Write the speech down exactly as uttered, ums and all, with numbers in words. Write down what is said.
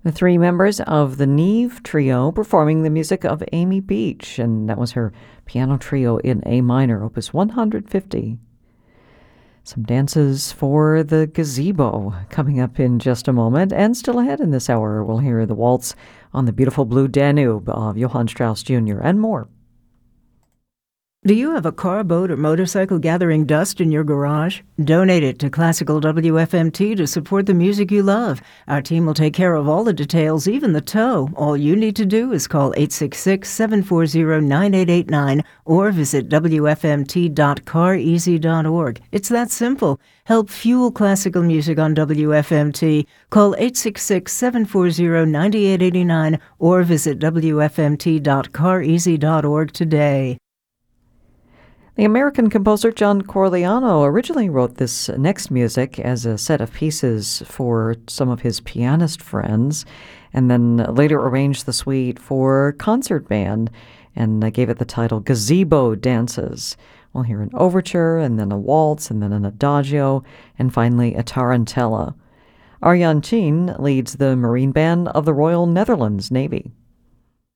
The three members of the Neve Trio performing the music of Amy Beach, and that was her piano trio in A minor, opus one hundred fifty. Some dances for the gazebo coming up in just a moment, and still ahead in this hour, we'll hear the waltz on the beautiful blue Danube of Johann Strauss Junior and more. Do you have a car, boat, or motorcycle gathering dust in your garage? Donate it to Classical W F M T to support the music you love. Our team will take care of all the details, even the tow. All you need to do is call eight six six, seven four zero, nine eight eight nine or visit w f m t dot car easy dot org. It's that simple. Help fuel classical music on W F M T. Call eight six six, seven four zero, nine eight eight nine or visit w f m t dot car easy dot org today. The American composer John Corigliano originally wrote this next music as a set of pieces for some of his pianist friends, and then later arranged the suite for concert band, and gave it the title Gazebo Dances. We'll hear an overture, and then a waltz, and then an adagio, and finally a tarantella. Arjan Chin leads the Marine Band of the Royal Netherlands Navy.